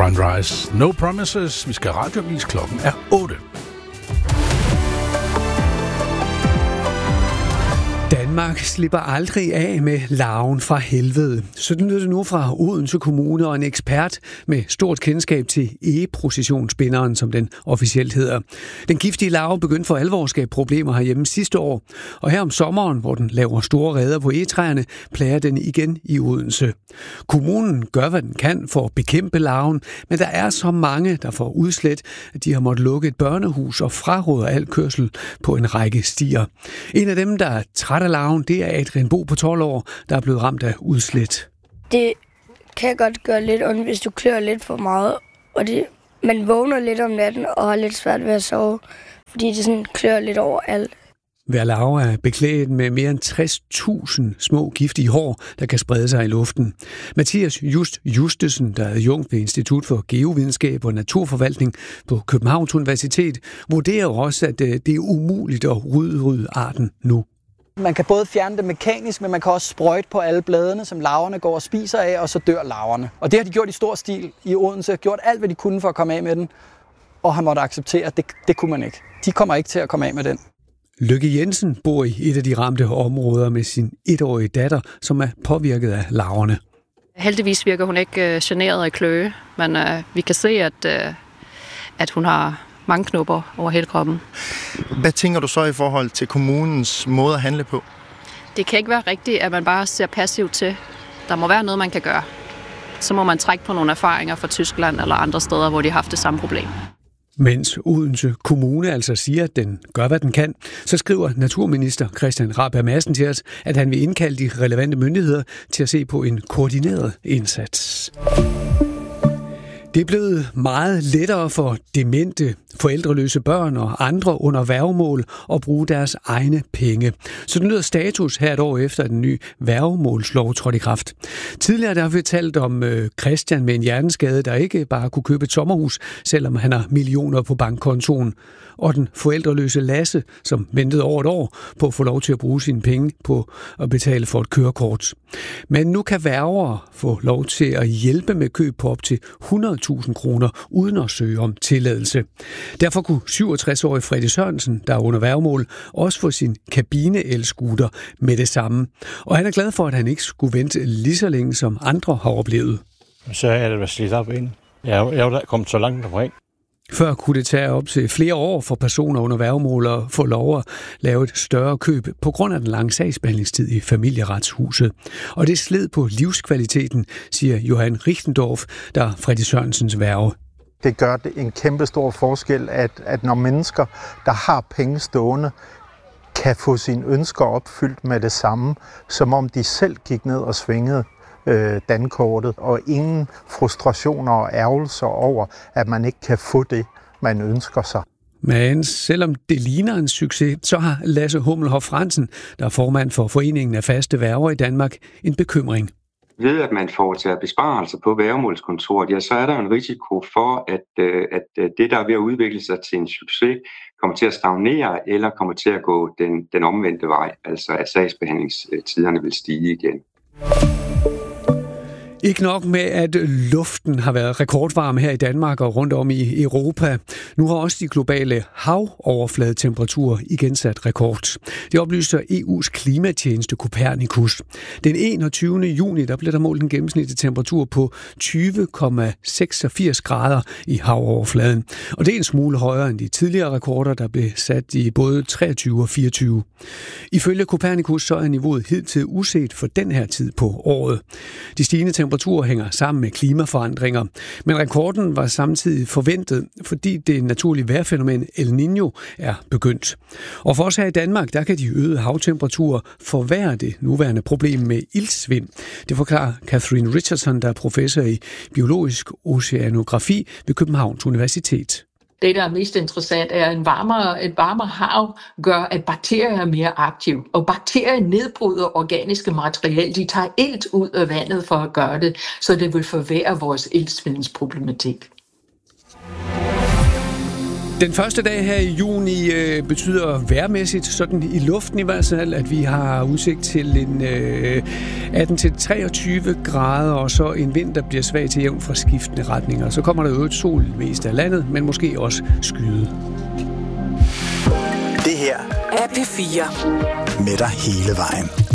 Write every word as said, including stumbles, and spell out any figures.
Sunrise. No promises. Vi skal radiovis. Klokken er otte. Danmark slipper aldrig af med larven fra helvede. Så det lyder det nu fra Odense Kommune og en ekspert med stort kendskab til egeprocessionsspinderen, som den officielt hedder. Den giftige larve begyndte for alvor at skabe problemer herhjemme sidste år. Og her om sommeren, hvor den laver store reder på egetræerne, plager den igen i Odense. Kommunen gør, hvad den kan for at bekæmpe larven, men der er så mange, der får udslæt, at de har måttet lukke et børnehus og fraråder al kørsel på en række stier. En af dem, der er træt af larven, det er Adrian Bo på tolv år, der er blevet ramt af udslæt. Det kan godt gøre lidt ondt, hvis du klør lidt for meget, og det, man vågner lidt om natten og har lidt svært ved at sove, fordi det sådan klør lidt overalt. Hver larve er beklædt med mere end tres tusind små giftige hår, der kan sprede sig i luften. Mathias Just Justesen, der er adjunkt ved Institut for Geovidenskab og Naturforvaltning på Københavns Universitet, vurderer også, at det er umuligt at udrydde arten nu. Man kan både fjerne det mekanisk, men man kan også sprøjte på alle bladene, som larverne går og spiser af, og så dør larverne. Og det har de gjort i stor stil i Odense, gjort alt, hvad de kunne for at komme af med den, og har måttet acceptere, at det, det kunne man ikke. De kommer ikke til at komme af med den. Lykke Jensen bor i et af de ramte områder med sin etårige datter, som er påvirket af larverne. Heldigvis virker hun ikke generet af kløe, men øh, vi kan se, at, øh, at hun har mange knopper over hele kroppen. Hvad tænker du så i forhold til kommunens måde at handle på? Det kan ikke være rigtigt, at man bare ser passivt til. Der må være noget, man kan gøre. Så må man trække på nogle erfaringer fra Tyskland eller andre steder, hvor de har haft det samme problem. Mens Odense Kommune altså siger, at den gør, hvad den kan, så skriver naturminister Christian Rabjerg Madsen til os, at han vil indkalde de relevante myndigheder til at se på en koordineret indsats. Det er blevet meget lettere for demente, forældreløse børn og andre under værgemål at bruge deres egne penge. Så den lyder status her et år efter, at den nye værgemålslov trådte i kraft. Tidligere der har vi talt om øh, Christian med en hjerneskade, der ikke bare kunne købe et sommerhus, selvom han har millioner på bankkontoen. Og den forældreløse Lasse, som ventede over et år på at få lov til at bruge sine penge på at betale for et kørekort. Men nu kan værger få lov til at hjælpe med køb på op til hundrede tusind kroner uden at søge om tilladelse. Derfor kunne syvogtres-årige Freddy Sørensen, der er under værgemål, også få sin kabine-elscooter med det samme. Og han er glad for, at han ikke skulle vente lige så længe, som andre har oplevet. Så er det været slidt op ind. Jeg er jo kommet så langt omkring. Før kunne det tage op til flere år for personer under værgemål at få lov at lave et større køb på grund af den lange sagsbehandlingstid i familieretshuset. Og det sled på livskvaliteten, siger Johan Richtendorf, der er Freddy Sørensens værge. Det gør det en kæmpe stor forskel, at, at når mennesker, der har penge stående, kan få sine ønsker opfyldt med det samme, som om de selv gik ned og svingede øh, dankortet, og ingen frustrationer og ærgelser over, at man ikke kan få det, man ønsker sig. Men selvom det ligner en succes, så har Lasse Hummelhoff Fransen, der er formand for Foreningen af Faste Værger i Danmark, en bekymring. Ved at man foretager besparelser på værgemålskontoret, ja, så er der en risiko for, at, at det, der er ved at udvikle sig til en succes, kommer til at stagnere eller kommer til at gå den, den omvendte vej, altså at sagsbehandlingstiderne vil stige igen. Ikke nok med, at luften har været rekordvarm her i Danmark og rundt om i Europa. Nu har også de globale havoverfladetemperaturer igen sat rekord. Det oplyser E U's klimatjeneste Copernicus. Den enogtyvende juni der blev der målt en gennemsnitlig temperatur på tyve komma seksogfirs grader i havoverfladen. Og det er en smule højere end de tidligere rekorder, der blev sat i både treogtyve og fireogtyve. Ifølge Copernicus så er niveauet hidtil uset for den her tid på året. De stigende temperaturer hænger sammen med klimaforandringer, men rekorden var samtidig forventet, fordi det naturlige vejrfænomen El Niño er begyndt. Og for os her i Danmark, der kan de øgede havtemperaturer forværre det nuværende problem med iltsvind. Det forklarer Catherine Richardson, der er professor i biologisk oceanografi ved Københavns Universitet. Det, der er mest interessant, er, at en varmere, et varmere hav gør, at bakterier er mere aktive. Og bakterier nedbryder organiske materiale. De tager ilt ud af vandet for at gøre det, så det vil forværre vores iltsvindsproblematik. Den første dag her i juni øh, betyder vejrmæssigt, sådan i luften i hvert fald, at vi har udsigt til en øh, atten til treogtyve grader, og så en vind, der bliver svag til jævn fra skiftende retninger. Så kommer der jo et sol mest af landet, men måske også skyde. Det her er P fire. Med dig hele vejen.